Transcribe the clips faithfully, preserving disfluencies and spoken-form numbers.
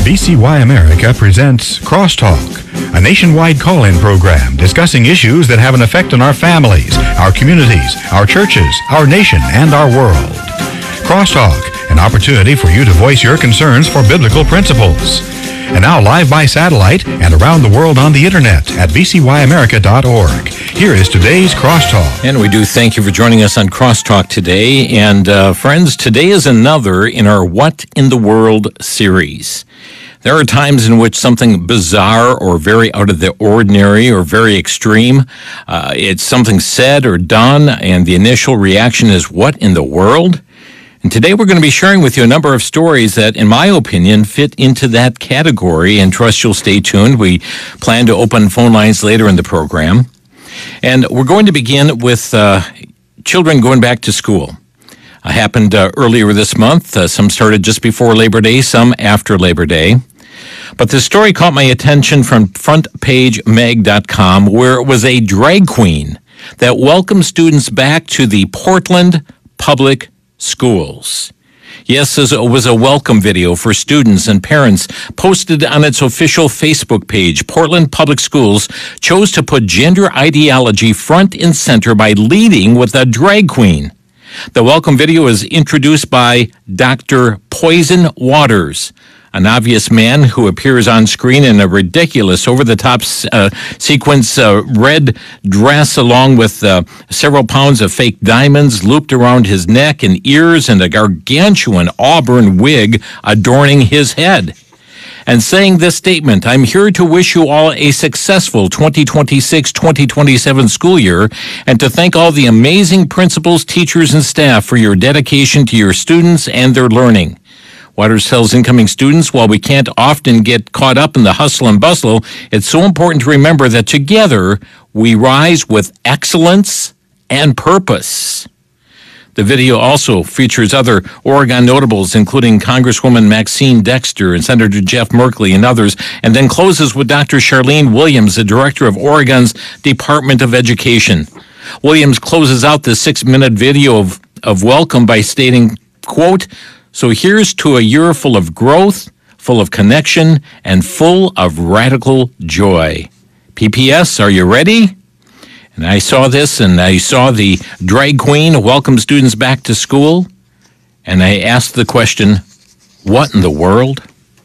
V C Y America presents Crosstalk, a nationwide call-in program discussing issues that have an effect on our families, our communities, our churches, our nation, and our world. Crosstalk, an opportunity for you to voice your concerns for biblical principles. And now live by satellite and around the world on the internet at v c y america dot org. Here is today's Crosstalk. And we do thank you for joining us on Crosstalk today. And uh, friends, today is another in our What in the World series. There are times in which something bizarre or very out of the ordinary or very extreme, uh, it's something said or done, and the initial reaction is, what in the world? And today we're going to be sharing with you a number of stories that, in my opinion, fit into that category, and trust you'll stay tuned. We plan to open phone lines later in the program. And we're going to begin with uh, children going back to school. It happened uh, earlier this month. Uh, some started just before Labor Day, some after Labor Day. But the story caught my attention from front page mag dot com, where it was a drag queen that welcomed students back to the Portland Public Schools. Yes, it was a welcome video for students and parents posted on its official Facebook page. Portland Public Schools chose to put gender ideology front and center by leading with a drag queen. The welcome video is introduced by Doctor Poison Waters, an obvious man who appears on screen in a ridiculous, over-the-top uh, sequence uh, red dress, along with uh, several pounds of fake diamonds looped around his neck and ears, and a gargantuan auburn wig adorning his head. And saying this statement, "I'm here to wish you all a successful twenty twenty-six twenty twenty-seven school year, and to thank all the amazing principals, teachers, and staff for your dedication to your students and their learning." Waters tells incoming students, while we can't often get caught up in the hustle and bustle, it's so important to remember that together we rise with excellence and purpose. The video also features other Oregon notables, including Congresswoman Maxine Dexter and Senator Jeff Merkley and others, and then closes with Doctor Charlene Williams, the director of Oregon's Department of Education. Williams closes out the six-minute video of, of welcome by stating, quote, "So here's to a year full of growth, full of connection, and full of radical joy." P P S, are you ready? And I saw this, and I saw the drag queen welcome students back to school, and I asked the question, what in the world?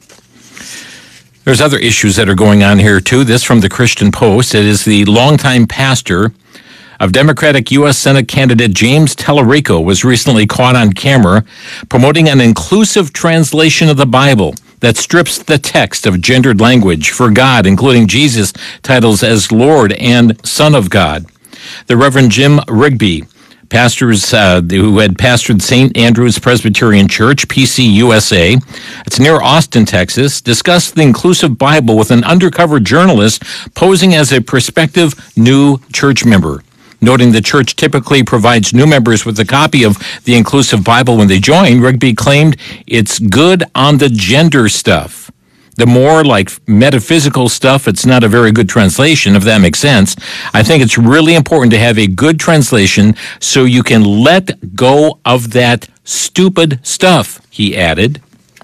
There's other issues that are going on here, too. This from the Christian Post. It is the longtime pastor of Democratic U S Senate candidate James Tallarico was recently caught on camera promoting an inclusive translation of the Bible that strips the text of gendered language for God, including Jesus' titles as Lord and Son of God. The Reverend Jim Rigby, pastors uh, who had pastored Saint Andrew's Presbyterian Church, P C U S A, it's near Austin, Texas, discussed the inclusive Bible with an undercover journalist posing as a prospective new church member. Noting the church typically provides new members with a copy of the inclusive Bible when they join, Rigby claimed it's good on the gender stuff. The more like metaphysical stuff, it's not a very good translation, if that makes sense. I think it's really important to have a good translation so you can let go of that stupid stuff, he added.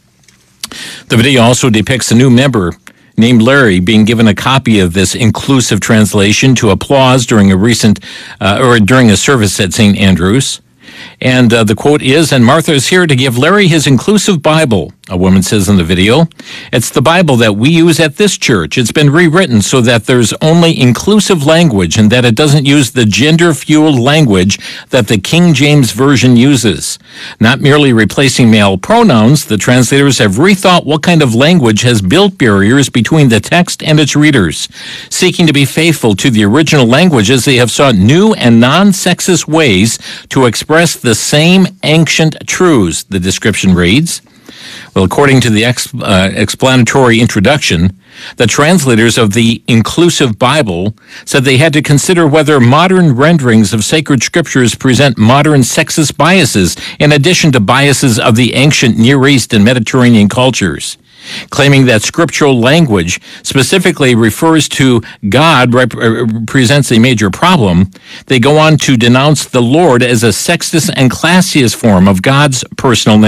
The video also depicts a new member named Larry being given a copy of this inclusive translation to applause during a recent, uh, or during a service at Saint Andrew's. And uh, the quote is, "And Martha is here to give Larry his inclusive Bible," a woman says in the video. "It's the Bible that we use at this church. It's been rewritten so that there's only inclusive language and that it doesn't use the gender-fueled language that the King James Version uses. Not merely replacing male pronouns, the translators have rethought what kind of language has built barriers between the text and its readers. Seeking to be faithful to the original languages, they have sought new and non-sexist ways to express the same ancient truths," the description reads. Well, according to the exp- uh, explanatory introduction, the translators of the inclusive Bible said they had to consider whether modern renderings of sacred scriptures present modern sexist biases in addition to biases of the ancient Near East and Mediterranean cultures. Claiming that scriptural language specifically refers to God rep- represents a major problem, they go on to denounce the Lord as a sexist and classist form of God's personal name.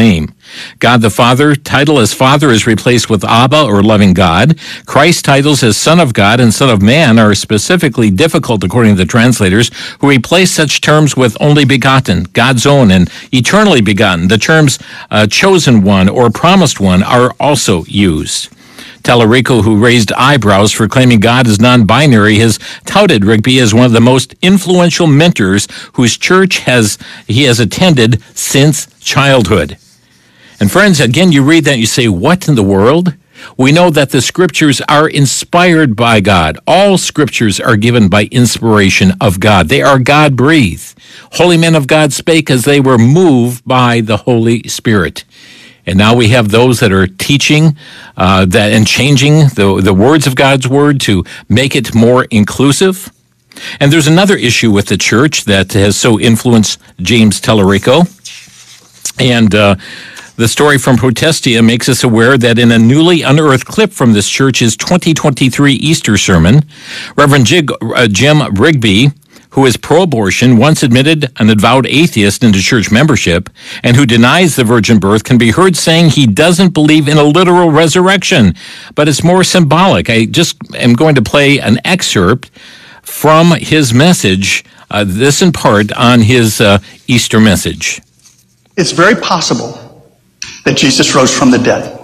God the Father title as Father is replaced with Abba, or loving God. Christ's titles as Son of God and Son of Man are specifically difficult, according to the translators, who replace such terms with only begotten, God's own, and eternally begotten. The terms uh, chosen one or promised one are also used. Tallarico, who raised eyebrows for claiming God is non-binary, has touted Rigby as one of the most influential mentors whose church has he has attended since childhood. And friends, again, you read that and you say, what in the world? We know that the scriptures are inspired by God. All scriptures are given by inspiration of God. They are God-breathed. Holy men of God spake as they were moved by the Holy Spirit. And now we have those that are teaching uh, that and changing the, the words of God's word to make it more inclusive. And there's another issue with the church that has so influenced James Tallarico. And uh, the story from Protestia makes us aware that in a newly unearthed clip from this church's twenty twenty-three Easter sermon, Reverend Jig, uh, Jim Rigby, who is pro-abortion, once admitted an avowed atheist into church membership, and who denies the virgin birth, can be heard saying he doesn't believe in a literal resurrection, but it's more symbolic. I just am going to play an excerpt from his message, uh, this in part on his uh, Easter message. It's very possible that Jesus rose from the dead.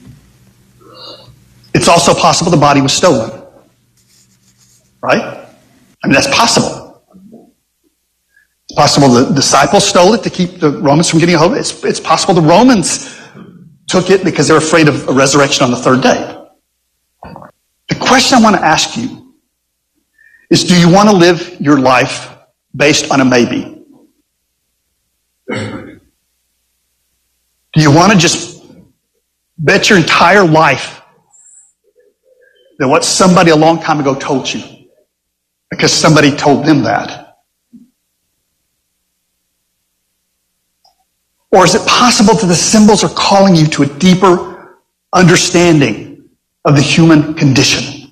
It's also possible the body was stolen. Right? I mean, that's possible. It's possible the disciples stole it to keep the Romans from getting a hold of it. It's, it's possible the Romans took it because they were afraid of a resurrection on the third day. The question I want to ask you is, do you want to live your life based on a maybe? Do you want to just bet your entire life that what somebody a long time ago told you because somebody told them that? Or is it possible that the symbols are calling you to a deeper understanding of the human condition?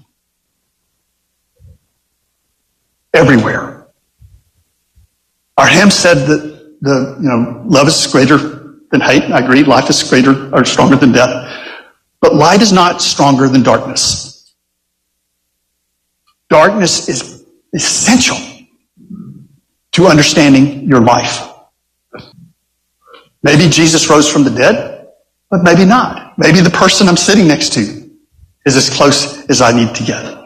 Everywhere. Our hymn said that the, you know, love is greater than hate. I agree. Life is greater or stronger than death. But light is not stronger than darkness. Darkness is essential to understanding your life. Maybe Jesus rose from the dead, but maybe not. Maybe the person I'm sitting next to is as close as I need to get.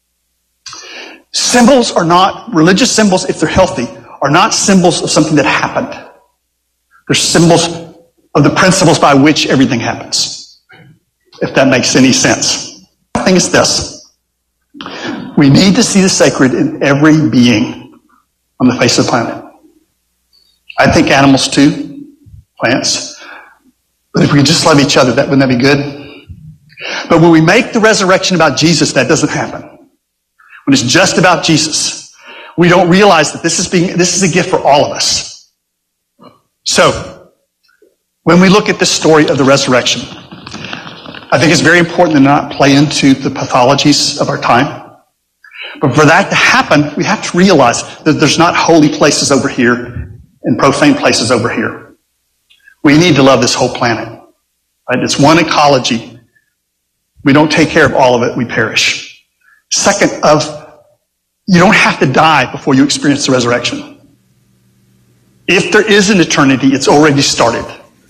Symbols are not, religious symbols, if they're healthy, are not symbols of something that happened. They're symbols of the principles by which everything happens, if that makes any sense. The thing is this. We need to see the sacred in every being on the face of the planet. I think animals too. Plants. But if we could just love each other, that wouldn't that be good? But when we make the resurrection about Jesus, that doesn't happen. When it's just about Jesus, we don't realize that this is being this is a gift for all of us. So, when we look at this story of the resurrection, I think it's very important to not play into the pathologies of our time. But for that to happen, we have to realize that there's not holy places over here and profane places over here. We need to love this whole planet. Right? It's one ecology. We don't take care of all of it, we perish. Second, of you don't have to die before you experience the resurrection. If there is an eternity, it's already started.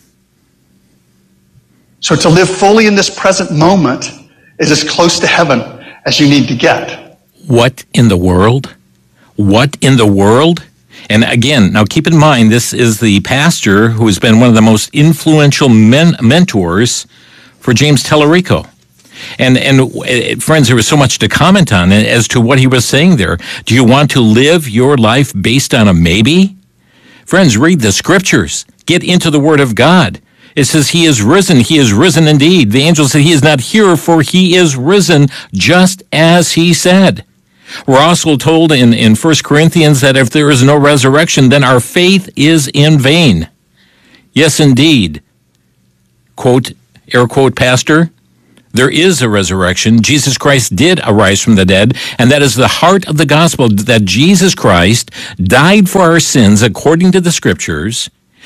So to live fully in this present moment is as close to heaven as you need to get. What in the world? What in the world? And again, now keep in mind, this is the pastor who has been one of the most influential men, mentors for James Tallarico. And, and friends, there was so much to comment on as to what he was saying there. Do you want to live your life based on a maybe? Friends, read the scriptures. Get into the Word of God. It says he is risen. He is risen indeed. The angel said he is not here, for he is risen just as he said. We're also told in, in First Corinthians that if there is no resurrection, then our faith is in vain. Yes, indeed. Quote, air quote, Pastor, there is a resurrection. Jesus Christ did arise from the dead, and that is the heart of the gospel, that Jesus Christ died for our sins according to the scriptures.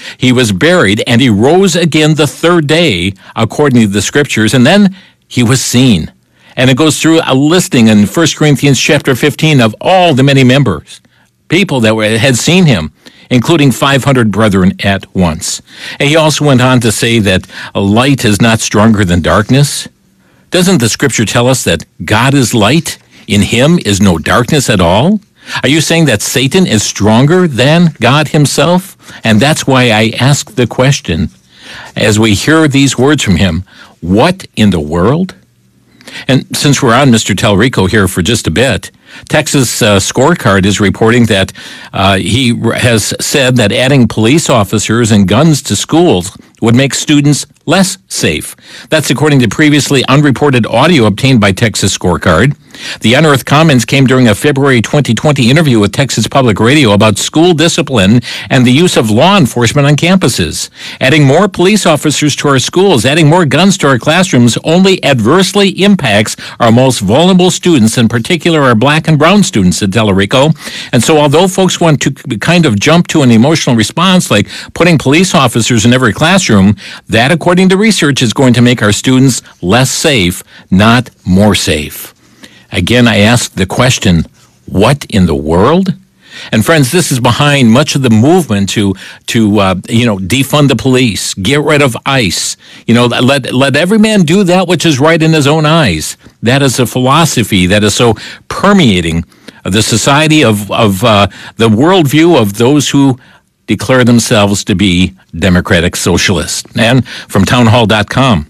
He was buried, and he rose again the third day, according to the scriptures, and then he was seen. And it goes through a listing in First Corinthians chapter fifteen of all the many members, people that were, had seen him, including five hundred brethren at once. And he also went on to say that light is not stronger than darkness. Doesn't the scripture tell us that God is light? In him is no darkness at all? Are you saying that Satan is stronger than God himself? And that's why I ask the question, as we hear these words from him, what in the world? And since we're on Mister Talrico here for just a bit, Texas uh, Scorecard is reporting that uh, he has said that adding police officers and guns to schools would make students less safe. That's according to previously unreported audio obtained by Texas Scorecard. The unearthed comments came during a February twenty twenty interview with Texas Public Radio about school discipline and the use of law enforcement on campuses. Adding more police officers to our schools, adding more guns to our classrooms only adversely impacts our most vulnerable students, in particular our black and brown students, said Talarico. And so although folks want to kind of jump to an emotional response like putting police officers in every classroom, that, according to research, is going to make our students less safe, not more safe. Again, I ask the question, what in the world? And friends, this is behind much of the movement to, to uh, you know, defund the police, get rid of ICE. You know, let, let every man do that which is right in his own eyes. That is a philosophy that is so permeating the society of, of uh, the worldview of those who declare themselves to be democratic socialists. And from townhall dot com.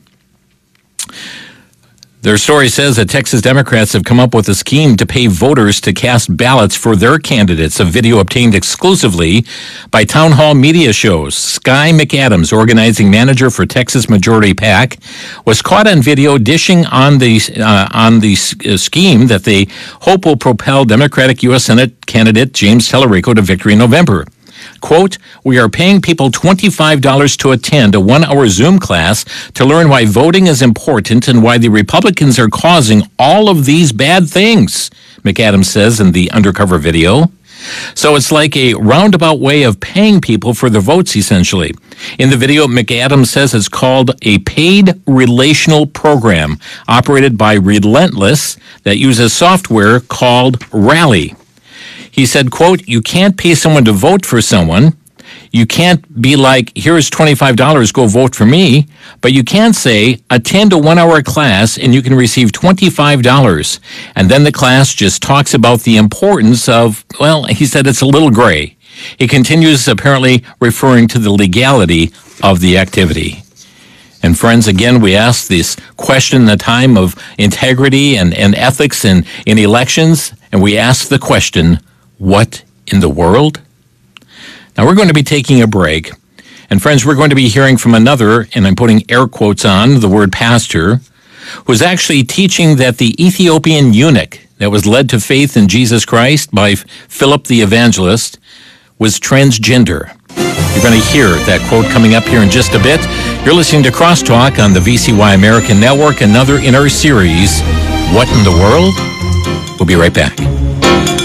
Their story says that Texas Democrats have come up with a scheme to pay voters to cast ballots for their candidates. A video obtained exclusively by Town Hall Media shows. Sky McAdams, organizing manager for Texas Majority PAC, was caught on video dishing on the uh, on the uh, scheme that they hope will propel Democratic U S Senate candidate James Talarico to victory in November. Quote, we are paying people twenty-five dollars to attend a one-hour Zoom class to learn why voting is important and why the Republicans are causing all of these bad things, McAdams says in the undercover video. So it's like a roundabout way of paying people for their votes, essentially. In the video, McAdams says it's called a paid relational program operated by Relentless that uses software called Rally. He said, quote, you can't pay someone to vote for someone. You can't be like, here's twenty-five dollars, go vote for me. But you can say, attend a one-hour class and you can receive twenty-five dollars. And then the class just talks about the importance of, well, he said it's a little gray. He continues apparently referring to the legality of the activity. And friends, again, we ask this question in a time of integrity and, and ethics in, in elections, and we ask the question, what in the world? Now, we're going to be taking a break. And friends, we're going to be hearing from another, and I'm putting air quotes on the word pastor, who's actually teaching that the Ethiopian eunuch that was led to faith in Jesus Christ by Philip the Evangelist was transgender. You're going to hear that quote coming up here in just a bit. You're listening to Crosstalk on the V C Y American Network, another in our series, What in the World? We'll be right back.